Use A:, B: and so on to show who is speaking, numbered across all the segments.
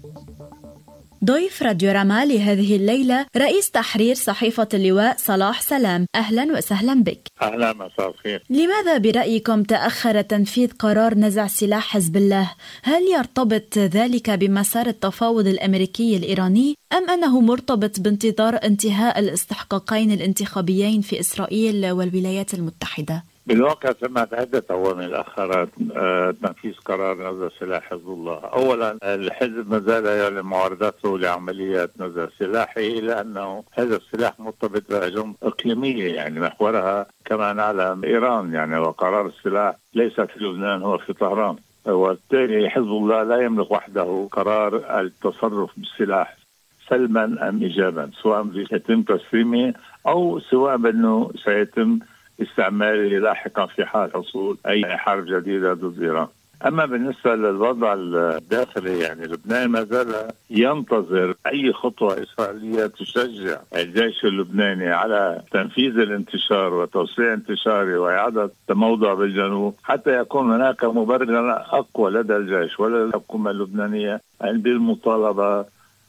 A: ضيف راديو رما لهذه الليلة رئيس تحرير صحيفة اللواء صلاح سلام. أهلا وسهلا بك.
B: أهلا، مساء الخير.
A: لماذا برأيكم تأخر تنفيذ قرار نزع سلاح حزب الله؟ هل يرتبط ذلك بمسار التفاوض الأمريكي الإيراني أم أنه مرتبط بانتظار انتهاء الاستحقاقين الانتخابيين في إسرائيل والولايات المتحدة؟
B: بالواقع ثمة عدة عوامل أخرت تنفيذ قرار نزع سلاح حزب الله. أولا، الحزب ما زال يعلن معارضته لعمليات نزع سلاحه، لأنه هذا السلاح مرتبط بأجندة إقليمية، يعني محورها كما نعلم إيران، يعني وقرار السلاح ليس في لبنان، هو في طهران. وبالتالي حزب الله لا يملك وحده قرار التصرف بالسلاح سلما أم إيجابا، سواء سيتم تسليمه أو سواء بأنه سيتم استعماله لاحقا في حال حصول أي حرب جديدة ضد إيران. أما بالنسبة للوضع الداخلي، يعني لبنان ما زال ينتظر أي خطوة إسرائيلية تشجع الجيش اللبناني على تنفيذ الانتشار وتوسيع انتشاره وإعادة التموضع بالجنوب، حتى يكون هناك مبرر أقوى لدى الجيش ولدى الحكومة اللبنانية بالمطالبة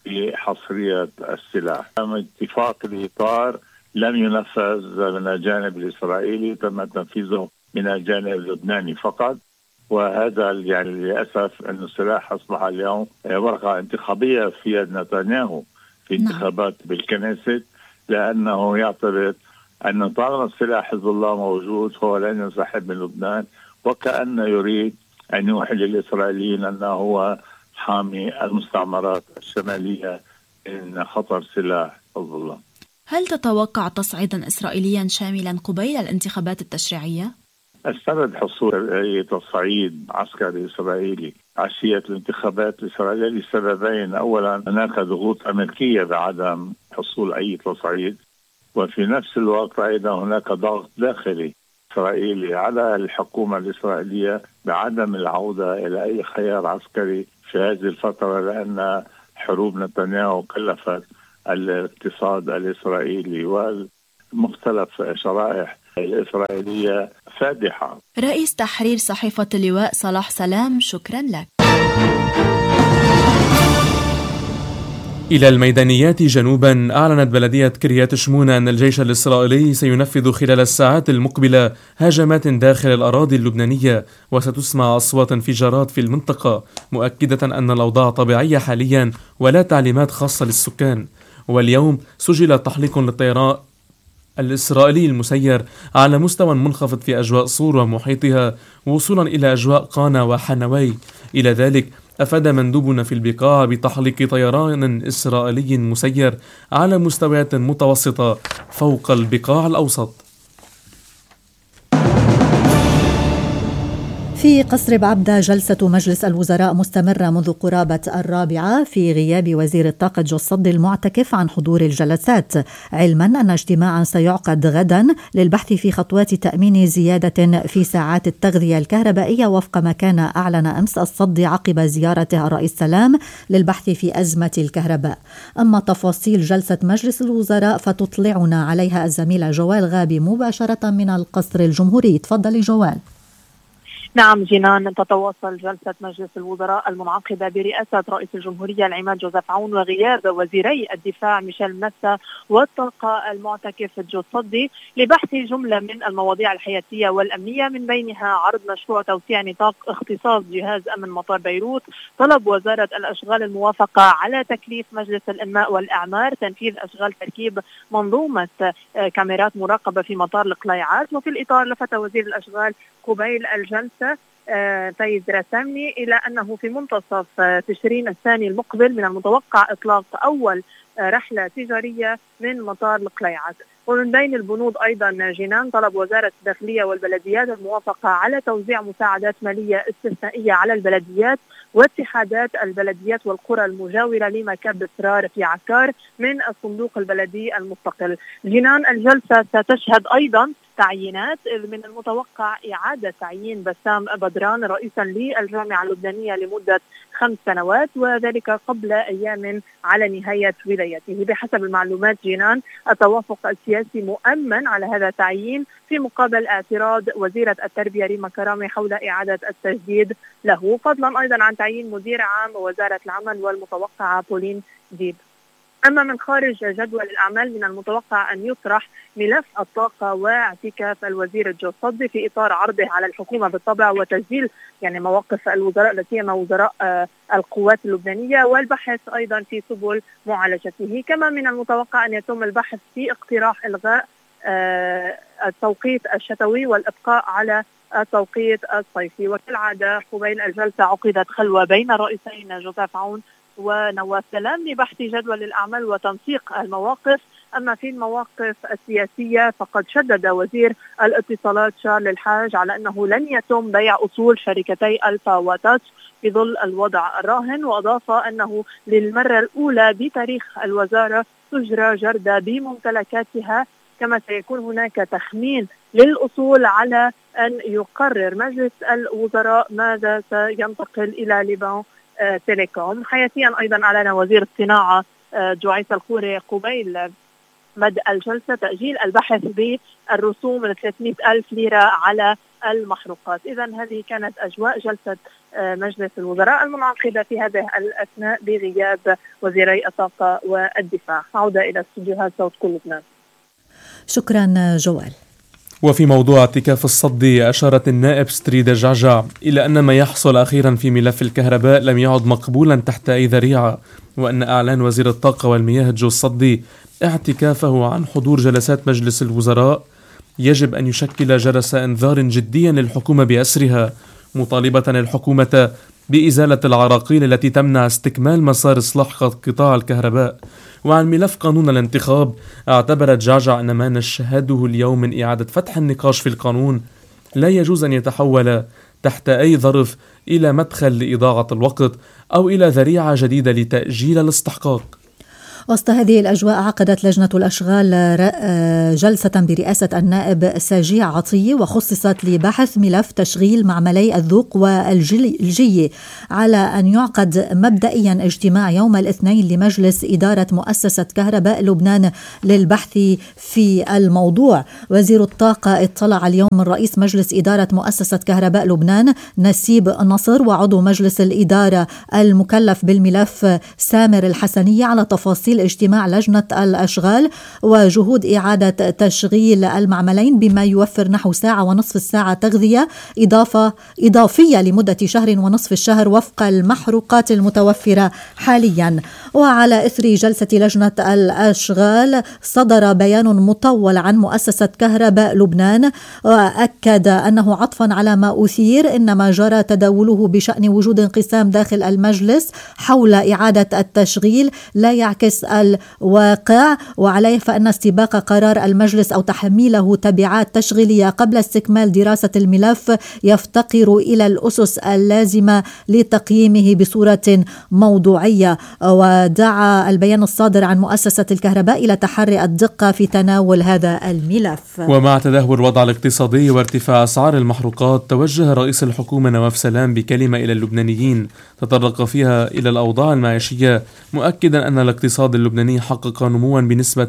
B: بحصرية السلاح. اتفاق الإطار لم ينفذ من الجانب الإسرائيلي، تم تنفيذه من الجانب اللبناني فقط. وهذا يعني للأسف أن السلاح أصبح اليوم ورقة انتخابية في يد نتنياهو في انتخابات بالكنيست، لأنه يعتبر أن طالما السلاح حزب الله موجود فهو لن ينسحب من لبنان، وكأنه يريد أن يوحي للإسرائيليين أنه هو حامي المستعمرات الشمالية من خطر سلاح حزب الله.
A: هل تتوقع تصعيدا إسرائيليا شاملا قبيل الانتخابات التشريعية؟
B: استبعد حصول أي تصعيد عسكري إسرائيلي عشية الانتخابات الإسرائيلية لسببين. أولا، هناك ضغوط أمريكية بعدم حصول أي تصعيد، وفي نفس الوقت أيضا هناك ضغط داخلي إسرائيلي على الحكومة الإسرائيلية بعدم العودة إلى أي خيار عسكري في هذه الفترة، لأن حروب نتنياهو كلفت الاقتصاد الإسرائيلي والمختلف شرائح الإسرائيلية فادحة.
A: رئيس تحرير صحيفة اللواء صلاح سلام، شكرا لك.
C: إلى الميدانيات جنوبا، أعلنت بلدية كريات شمونة أن الجيش الإسرائيلي سينفذ خلال الساعات المقبلة هجمات داخل الأراضي اللبنانية، وستسمع أصوات انفجارات في المنطقة، مؤكدة أن الأوضاع طبيعية حاليا ولا تعليمات خاصة للسكان. واليوم سجل تحليق للطيران الإسرائيلي المسير على مستوى منخفض في أجواء صور ومحيطها، وصولا إلى أجواء قانا وحنوي. إلى ذلك أفاد مندوبنا في البقاع بتحليق طيران إسرائيلي مسير على مستويات متوسطة فوق البقاع الأوسط.
D: في قصر بعبدة جلسة مجلس الوزراء مستمرة منذ قرابة 4 في غياب وزير الطاقة جو الصدي المعتكف عن حضور الجلسات، علما أن اجتماعا سيعقد غدا للبحث في خطوات تأمين زيادة في ساعات التغذية الكهربائية وفق ما كان أعلن أمس الصدي عقب زيارته الرئيس سلام للبحث في أزمة الكهرباء. أما تفاصيل جلسة مجلس الوزراء فتطلعنا عليها الزميلة جوال غابي مباشرة من القصر الجمهوري. تفضلي جوال.
E: نعم جنان، تتواصل جلسة مجلس الوزراء المنعقدة برئاسة رئيس الجمهورية العماد جوزيف عون وغياب وزيري الدفاع ميشيل منسا والطاقة المعتكف جو الصدي لبحث جملة من المواضيع الحياتية والأمنية، من بينها عرض مشروع توسيع نطاق اختصاص جهاز أمن مطار بيروت، طلب وزارة الأشغال الموافقة على تكليف مجلس الإنماء والأعمار تنفيذ أشغال تركيب منظومة كاميرات مراقبة في مطار القليعات. وفي الإطار لفت وزير الأشغال قبيل الجلسة فايز رسامي إلى أنه في منتصف تشرين الثاني المقبل من المتوقع إطلاق أول رحلة تجارية من مطار القليعات. ومن بين البنود أيضا جنان طلب وزارة الداخلية والبلديات الموافقة على توزيع مساعدات مالية استثنائية على البلديات واتحادات البلديات والقرى المجاورة لمكب إصرار في عكار من الصندوق البلدي المستقل. جنان الجلسة ستشهد أيضا تعيينات. من المتوقع إعادة تعيين بسام بدران رئيسا للجامعة اللبنانية لمدة 5 سنوات، وذلك قبل أيام على نهاية ولايته. بحسب المعلومات جينان، التوافق السياسي مؤمن على هذا التعيين في مقابل اعتراض وزيرة التربية ريما كرامي حول إعادة التجديد له، فضلا أيضا عن تعيين مدير عام وزارة العمل والمتوقعة بولين ديب. أما من خارج جدول الأعمال، من المتوقع أن يطرح ملف الطاقة واعتكاف الوزير الجو الصدي في إطار عرضه على الحكومة بالطبع وتسجيل مواقف الوزراء، لا سيما وزراء القوات اللبنانية، والبحث أيضا في سبل معالجته. كما من المتوقع أن يتم البحث في اقتراح إلغاء التوقيت الشتوي والإبقاء على التوقيت الصيفي. وكالعادة قبيل الجلسة عقدت خلوة بين الرئيسين جوزيف عون ونواف سلام لبحث جدول الأعمال وتنسيق المواقف. أما في المواقف السياسية فقد شدد وزير الاتصالات شارل الحاج على أنه لن يتم بيع أصول شركتي ألفا وتاتش في ظل الوضع الراهن، وأضاف أنه للمرة الأولى بتاريخ الوزارة تجرى جردة بممتلكاتها، كما سيكون هناك تخمين للأصول على أن يقرر مجلس الوزراء ماذا سينتقل إلى لبنان تيليكوم. حياتيا أيضا أعلن وزير الصناعة جوعيس الخوري قبيل بدء الجلسة تأجيل البحث بالرسوم 300,000 ليرة على المحروقات. إذن هذه كانت أجواء جلسة مجلس الوزراء المنعقدة في هذه الأثناء بغياب وزيري الطاقة والدفاع. عودة إلى استوديوهات صوت كل لبنان.
D: شكرا جوال.
C: وفي موضوع اعتكاف الصدي، أشارت النائب ستريدة جعجع إلى أن ما يحصل أخيرا في ملف الكهرباء لم يعد مقبولا تحت أي ذريعة، وأن إعلان وزير الطاقة والمياه جو الصدي اعتكافه عن حضور جلسات مجلس الوزراء يجب أن يشكل جرس إنذار جديا للحكومة بأسرها، مطالبة الحكومة بإزالة العراقيل التي تمنع استكمال مسار إصلاح قطاع الكهرباء. وعن ملف قانون الانتخاب، اعتبرت جعجع أن ما نشهده اليوم من إعادة فتح النقاش في القانون لا يجوز أن يتحول تحت أي ظرف إلى مدخل لإضاعة الوقت أو إلى ذريعة جديدة لتأجيل الاستحقاق.
D: وسط هذه الأجواء عقدت لجنة الأشغال جلسة برئاسة النائب ساجيع عطية، وخصصت لبحث ملف تشغيل معملي الذوق والجية، على أن يعقد مبدئيا اجتماع يوم الاثنين لمجلس إدارة مؤسسة كهرباء لبنان للبحث في الموضوع. وزير الطاقة اطلع اليوم من رئيس مجلس إدارة مؤسسة كهرباء لبنان نسيب نصر وعضو مجلس الإدارة المكلف بالملف سامر الحسنية على تفاصيل اجتماع لجنة الأشغال وجهود إعادة تشغيل المعملين، بما يوفر نحو 1.5 ساعة تغذية إضافية لمدة 1.5 الشهر وفق المحروقات المتوفرة حاليا. وعلى إثر جلسة لجنة الأشغال صدر بيان مطول عن مؤسسة كهرباء لبنان، وأكد أنه عطفا على ما أثير إنما جرى تداوله بشأن وجود انقسام داخل المجلس حول إعادة التشغيل لا يعكس الواقع، وعليه فإن استباق قرار المجلس أو تحميله تبعات تشغيلية قبل استكمال دراسة الملف يفتقر إلى الأسس اللازمة لتقييمه بصورة موضوعية. ودعا البيان الصادر عن مؤسسة الكهرباء إلى تحري الدقة في تناول هذا الملف.
C: ومع تدهور الوضع الاقتصادي وارتفاع أسعار المحروقات، توجه رئيس الحكومة نواف سلام بكلمة إلى اللبنانيين تطرق فيها إلى الأوضاع المعيشية، مؤكدا أن الاقتصاد اللبناني حقق نموا بنسبة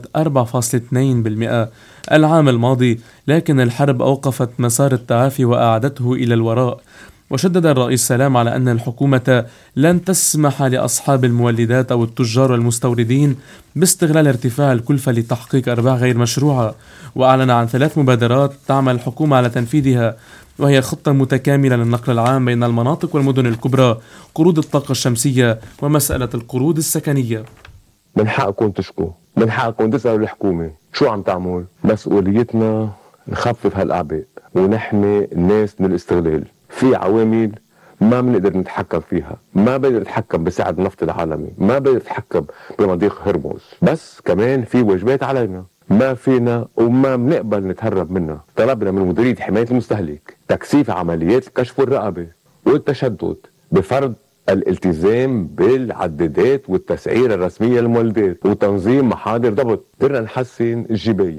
C: 4.2% العام الماضي، لكن الحرب أوقفت مسار التعافي وأعادته إلى الوراء. وشدد الرئيس سلام على أن الحكومة لن تسمح لأصحاب المولدات أو التجار والمستوردين باستغلال ارتفاع الكلفة لتحقيق أرباح غير مشروعة. وأعلن عن 3 مبادرات تعمل الحكومة على تنفيذها، وهي خطة متكاملة للنقل العام بين المناطق والمدن الكبرى، قروض الطاقة الشمسية، ومسألة القروض السكنية.
F: من حقكم تشكوا، من حقكم تسألوا الحكومة شو عم تعمل. مسؤوليتنا نخفف هالأعباء ونحمي الناس من الاستغلال. في عوامل ما بنقدر نتحكم فيها، ما بنقدر نتحكم بسعر النفط العالمي، ما بنقدر نتحكم بمضيق هرمز، بس كمان في واجبات علينا ما فينا وما بنقبل نتهرب منها. طلبنا من مديرية حماية المستهلك تكثيف عمليات الكشف والرقابة والتشدد بفرض الالتزام بالعدادات والتسعير الرسمية للمولدات وتنظيم محاضر ضبط. قدرنا نحسن الجباية،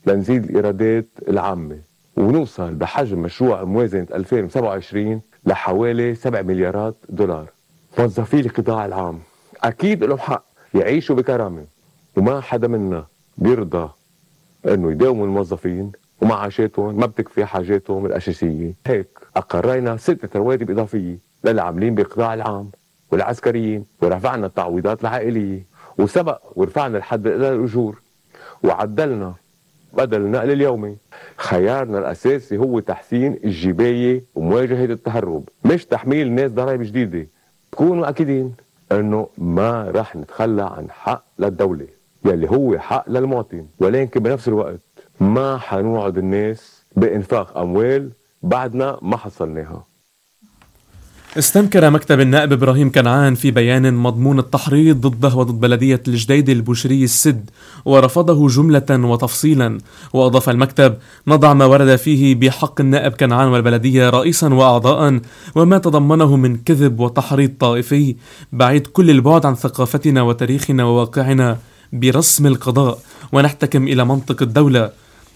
F: لنزيد الإيرادات العامة ونوصل بحجم مشروع موازنة 2027 لحوالي 7 مليارات دولار. موظفي القطاع العام أكيد لهم حق يعيشوا بكرامة، وما حدا منا بيرضى أنه يداوموا الموظفين ومعاشاتهم ما بتكفي حاجاتهم الأساسية. هيك أقرينا 6 رواتب إضافية للعاملين بالقطاع العام والعسكريين، ورفعنا التعويضات العائلية، وسبق ورفعنا الحد الأدنى للأجور، وعدلنا بدل النقل اليومي. خيارنا الأساسي هو تحسين الجباية ومواجهة التهرب، مش تحميل الناس ضرائب جديدة. تكونوا أكيدين أنه ما رح نتخلى عن حق للدولة يلي هو حق للمواطن، ولكن بنفس الوقت ما حنوعد الناس بإنفاق أموال بعدنا ما حصلناها.
C: استنكر مكتب النائب إبراهيم كنعان في بيان مضمون التحريض ضده وضد بلدية الجديدة البوشري السد، ورفضه جملة وتفصيلا. وأضاف المكتب: نضع ما ورد فيه بحق النائب كنعان والبلدية رئيسا وأعضاء وما تضمنه من كذب وتحريض طائفي بعيد كل البعد عن ثقافتنا وتاريخنا وواقعنا برسم القضاء، ونحتكم إلى منطق الدولة.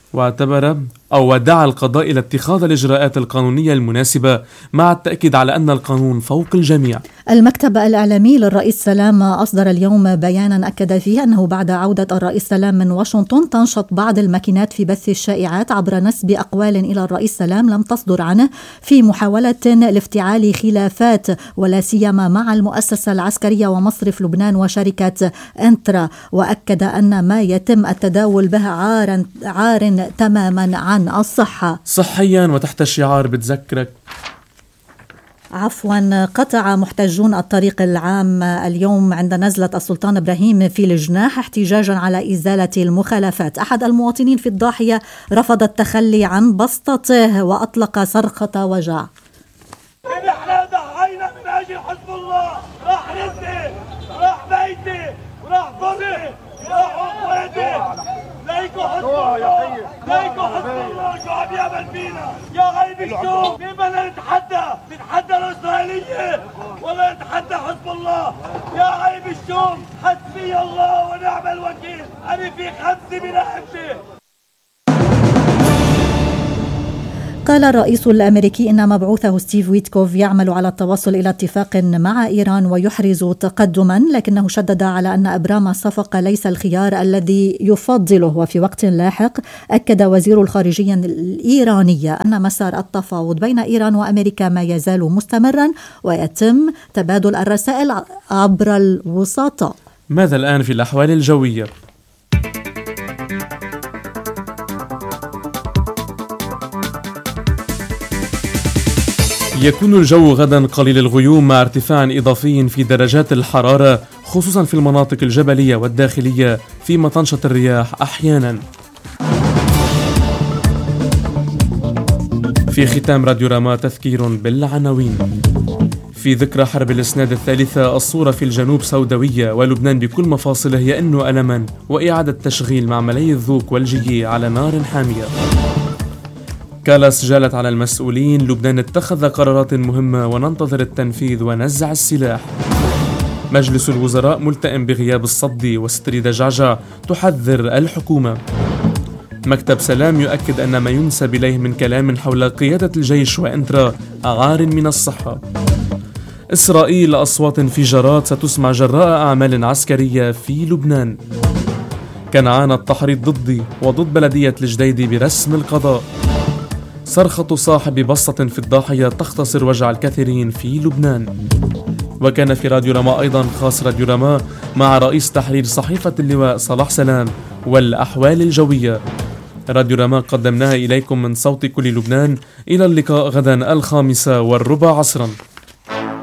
C: ودعا القضاء إلى اتخاذ الإجراءات القانونية المناسبة مع التأكيد على أن القانون فوق الجميع.
D: المكتب الإعلامي للرئيس سلام أصدر اليوم بيانا أكد فيه أنه بعد عودة الرئيس سلام من واشنطن تنشط بعض الماكينات في بث الشائعات عبر نسب أقوال إلى الرئيس سلام لم تصدر عنه في محاولة لافتعال خلافات ولا سيما مع المؤسسة العسكرية ومصرف لبنان وشركة انترا. وأكد أن ما يتم التداول به عار تماما عن الصحة
C: صحيا وتحت شعار بتذكرك.
D: قطع محتجون الطريق العام اليوم عند نزلة السلطان إبراهيم في الجناح احتجاجا على إزالة المخالفات. أحد المواطنين في الضاحية رفض التخلي عن بسطته وأطلق صرخة وجع.
G: نحن ضحينا من أجل حزب الله، راح رزقي راح بيتي وراح ضري راح أخواتي. ليكو حزب الله، ليكو حزب الله شو عم يعمل فينا يا غيب الشوق. مين بدنا نتحدى الإسرائيلية ولا نتحدى حزب الله؟ يا غيب الشوق حسبي الله ونعم الوكيل. أنا في 5 بنائبتي.
D: قال الرئيس الأمريكي إن مبعوثه ستيف ويتكوف يعمل على التوصل إلى اتفاق مع إيران ويحرز تقدما، لكنه شدد على أن إبرام الصفقة ليس الخيار الذي يفضله. وفي وقت لاحق أكد وزير الخارجية الإيرانية أن مسار التفاوض بين إيران وأمريكا ما يزال مستمرا ويتم تبادل الرسائل عبر الوساطة.
C: ماذا الآن في الأحوال الجوية؟ يكون الجو غدا قليل الغيوم مع ارتفاع إضافي في درجات الحرارة خصوصا في المناطق الجبلية والداخلية، فيما تنشط الرياح أحيانا. في ختام راديو راما تذكير بالعناوين. في ذكرى حرب الإسناد الثالثة الصورة في الجنوب سوداوية ولبنان بكل مفاصله يئن ألما وإعادة تشغيل معملي الذوق والجي على نار حامية. كالاس جالت على المسؤولين، لبنان اتخذ قرارات مهمة وننتظر التنفيذ ونزع السلاح. مجلس الوزراء ملتئم بغياب الصدي، وستري دجعجع تحذر الحكومة. مكتب سلام يؤكد أن ما ينسب إليه من كلام حول قيادة الجيش وإنترا عار من الصحة. إسرائيل أصوات انفجارات ستسمع جراء أعمال عسكرية في لبنان. كنعان التحريض ضدي وضد بلدية الجديدة برسم القضاء. صرخة صاحب بسطة في الضاحية تختصر وجع الكثيرين في لبنان. وكان في راديو راما أيضا خاص راديو راما مع رئيس تحرير صحيفة اللواء صلاح سلام والأحوال الجوية. راديو راما قدمناها إليكم من صوت كل لبنان. إلى اللقاء غدا 5:15 عصرا.